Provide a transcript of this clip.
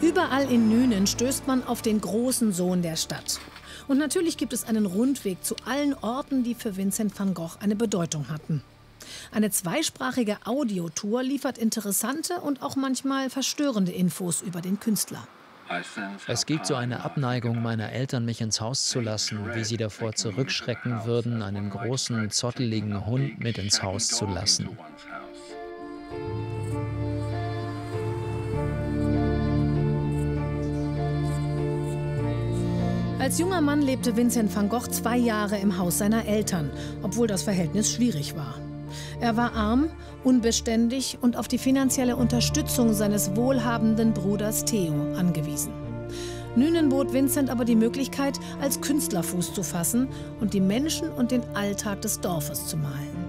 Überall in Nünen stößt man auf den großen Sohn der Stadt. Und natürlich gibt es einen Rundweg zu allen Orten, die für Vincent van Gogh eine Bedeutung hatten. Eine zweisprachige Audiotour liefert interessante und auch manchmal verstörende Infos über den Künstler. Es gibt so eine Abneigung meiner Eltern, mich ins Haus zu lassen, wie sie davor zurückschrecken würden, einen großen, zotteligen Hund mit ins Haus zu lassen. Als junger Mann lebte Vincent van Gogh 2 Jahre im Haus seiner Eltern, obwohl das Verhältnis schwierig war. Er war arm, unbeständig und auf die finanzielle Unterstützung seines wohlhabenden Bruders Theo angewiesen. Nünen bot Vincent aber die Möglichkeit, als Künstler Fuß zu fassen und die Menschen und den Alltag des Dorfes zu malen.